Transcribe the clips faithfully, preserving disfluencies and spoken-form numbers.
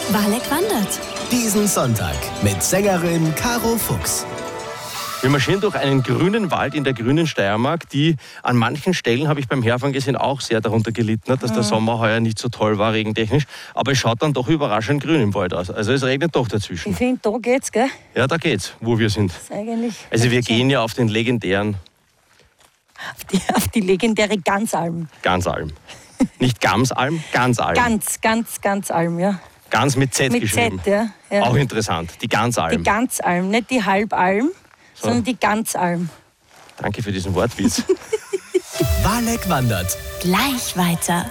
Walek wandert. Diesen Sonntag mit Sängerin Caro Fuchs. Wir marschieren durch einen grünen Wald in der grünen Steiermark, die an manchen Stellen, habe ich beim Herfahren gesehen, auch sehr darunter gelitten hat, dass der Sommer heuer nicht so toll war, regentechnisch. Aber es schaut dann doch überraschend grün im Wald aus. Also es regnet doch dazwischen. Ich finde, da geht's, gell? Ja, da geht's, wo wir sind. Das ist eigentlich Also wir gehen ja auf den legendären auf die, auf die legendäre Gansalm. Gansalm. Nicht Gamsalm, Gansalm. Ganz, ganz, ganz Alm, ja. Ganz mit Z Mit geschrieben. Z, ja. ja. Auch interessant, die Gansalm. Die Ganzalm, nicht die Halbalm, So. sondern die Ganzalm. Danke für diesen Wortwitz. Walek wandert. Gleich weiter.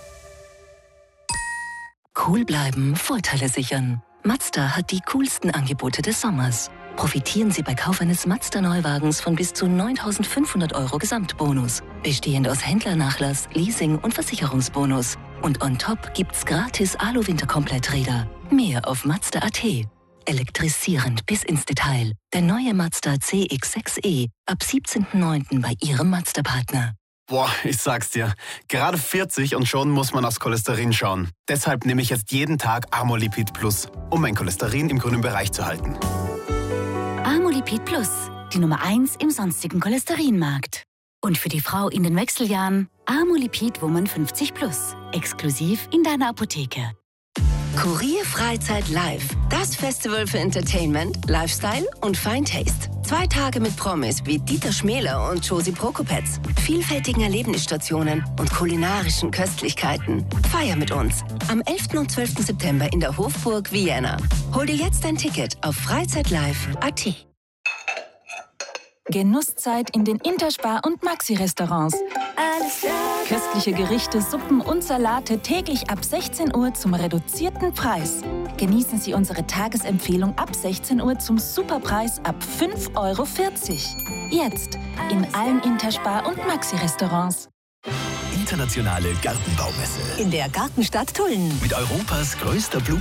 Cool bleiben, Vorteile sichern. Mazda hat die coolsten Angebote des Sommers. Profitieren Sie bei Kauf eines Mazda-Neuwagens von bis zu neuntausendfünfhundert Euro Gesamtbonus, bestehend aus Händlernachlass, Leasing und Versicherungsbonus. Und on top gibt's gratis Alu-Winterkompletträder. Mehr auf Mazda punkt a t. Elektrisierend bis ins Detail. Der neue Mazda C X sechs e ab siebzehnten neunten bei Ihrem Mazda-Partner. Boah, ich sag's dir. Gerade vierzig und schon muss man aufs Cholesterin schauen. Deshalb nehme ich jetzt jeden Tag Amolipid Plus, um mein Cholesterin im grünen Bereich zu halten. Amolipid Plus, die Nummer eins im sonstigen Cholesterinmarkt. Und für die Frau in den Wechseljahren Amolipid Woman fünfzig Plus, exklusiv in deiner Apotheke. Kurier Freizeit Live. Das Festival für Entertainment, Lifestyle und Fine Taste. Zwei Tage mit Promis wie Dieter Schmäler und Josie Prokopetz. Vielfältigen Erlebnisstationen und kulinarischen Köstlichkeiten. Feier mit uns. Am elften und zwölften September in der Hofburg Vienna. Hol dir jetzt dein Ticket auf freizeitlive punkt a t. Genusszeit in den Interspar- und Maxi-Restaurants. Köstliche Gerichte, Suppen und Salate täglich ab sechzehn Uhr zum reduzierten Preis. Genießen Sie unsere Tagesempfehlung ab sechzehn Uhr zum Superpreis ab fünf Euro vierzig. Jetzt in allen Interspar- und Maxi-Restaurants. Internationale Gartenbaumesse. In der Gartenstadt Tulln. Mit Europas größter Blumen.